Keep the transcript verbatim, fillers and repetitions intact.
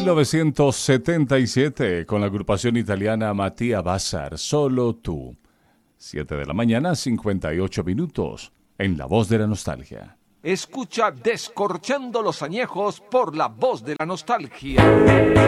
mil novecientos setenta y siete, con la agrupación italiana Mattia Bazzar, Solo tú. siete de la mañana, cincuenta y ocho minutos, en La Voz de la Nostalgia. Escucha Descorchando los Añejos por La Voz de la Nostalgia.